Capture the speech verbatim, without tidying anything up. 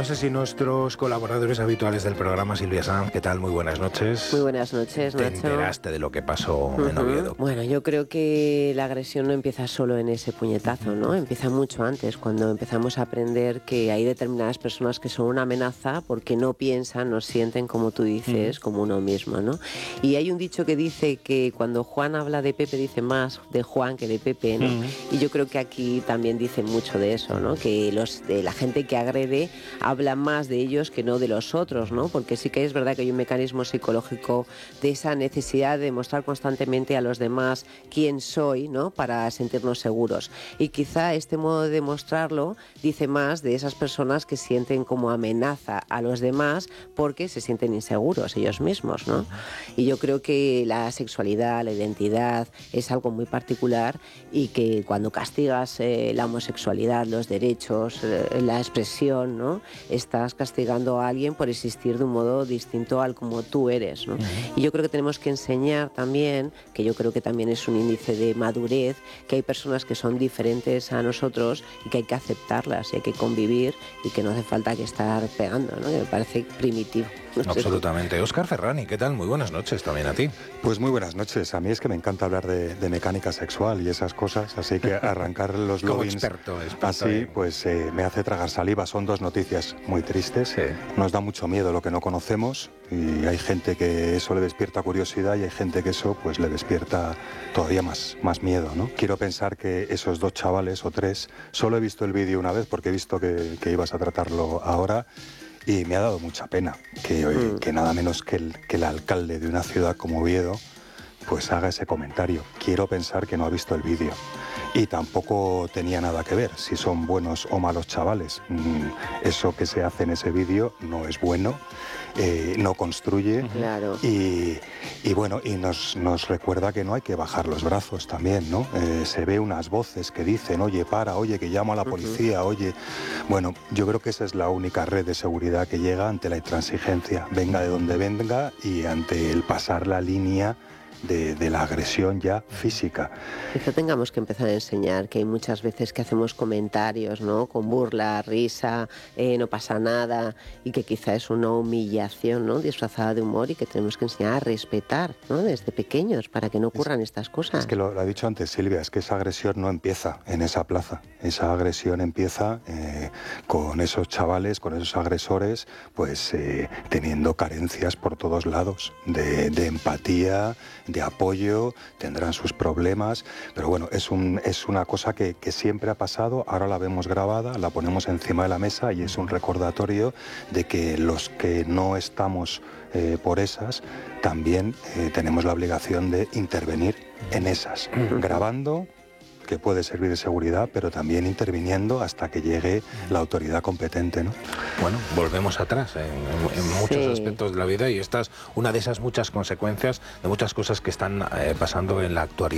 no sé si nuestros colaboradores habituales del programa, Silvia Sanz, ¿qué tal? Muy buenas noches. Muy buenas noches, ¿Te Nacho? enteraste de lo que pasó uh-huh. en Oviedo? Bueno, yo creo que la agresión no empieza solo en ese puñetazo, ¿no? Empieza mucho antes, cuando empezamos a aprender que hay determinadas personas que son una amenaza porque no piensan, no sienten, como tú dices, uh-huh. como uno mismo, ¿no? Y hay un dicho que dice que cuando Juan habla de Pepe, dice más de Juan que de Pepe, ¿no? Uh-huh. Y yo creo que aquí también dicen mucho de eso, ¿no? Que los, de la gente que agrede habla más de ellos que no de los otros, ¿no? Porque sí que es verdad que hay un mecanismo psicológico de esa necesidad de mostrar constantemente a los demás quién soy, ¿no? Para sentirnos seguros. Y quizá este modo de demostrarlo dice más de esas personas que sienten como amenaza a los demás porque se sienten inseguros ellos mismos, ¿no? Y yo creo que la sexualidad, la identidad es algo muy particular y que cuando castigas eh, la homosexualidad, los derechos, eh, la expresión, ¿no? Estás castigando a alguien por existir de un modo distinto al como tú eres, ¿no? Uh-huh. Y yo creo que tenemos que enseñar también, que yo creo que también es un índice de madurez, que hay personas que son diferentes a nosotros y que hay que aceptarlas y hay que convivir y que no hace falta que estar pegando, ¿no? Que me parece primitivo. No Absolutamente. Óscar Ferrani, ¿qué tal? Muy buenas noches también a ti. Pues muy buenas noches. A mí es que me encanta hablar de, de mecánica sexual y esas cosas, así que arrancar los logins experto, experto así, eh. pues eh, me hace tragar saliva. Son dos noticias muy tristes. Sí. Nos da mucho miedo lo que no conocemos y hay gente que eso le despierta curiosidad y hay gente que eso pues le despierta todavía más, más miedo, ¿no? Quiero pensar que esos dos chavales o tres, solo he visto el vídeo una vez porque he visto que, que ibas a tratarlo ahora. Y me ha dado mucha pena que, mm. que nada menos que el, que el alcalde de una ciudad como Oviedo pues haga ese comentario. Quiero pensar que no ha visto el vídeo. Y tampoco tenía nada que ver si son buenos o malos chavales. Mm, eso que se hace en ese vídeo no es bueno, eh, no construye. Claro. Y, y bueno, y nos, nos recuerda que no hay que bajar los brazos también, ¿no? Eh, se ve unas voces que dicen, oye, para, oye, que llamo a la policía, uh-huh. oye... Bueno, yo creo que esa es la única red de seguridad que llega ante la intransigencia. Venga de donde venga y ante el pasar la línea De, de la agresión ya física. Quizá tengamos que empezar a enseñar que hay muchas veces que hacemos comentarios, ¿no? Con burla, risa, eh, no pasa nada, y que quizá es una humillación, ¿no? Disfrazada de humor y que tenemos que enseñar a respetar, ¿no? Desde pequeños para que no ocurran es, estas cosas. Es que lo, lo ha dicho antes Silvia, es que esa agresión no empieza en esa plaza. Esa agresión empieza eh, con esos chavales, con esos agresores, pues eh, teniendo carencias por todos lados, de, de empatía, de apoyo, tendrán sus problemas, pero bueno, es, un, es una cosa que, que siempre ha pasado, ahora la vemos grabada, la ponemos encima de la mesa y es un recordatorio de que los que no estamos eh, por esas, también eh, tenemos la obligación de intervenir en esas, grabando, que puede servir de seguridad, pero también interviniendo hasta que llegue la autoridad competente, ¿no? Bueno, volvemos atrás en, en, en muchos sí. aspectos de la vida y esta es una de esas muchas consecuencias de muchas cosas que están eh, pasando en la actualidad.